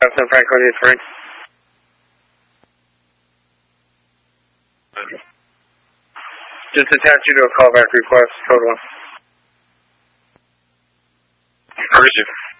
San Francisco 3. Just attach you to a callback request, code 1. Receive.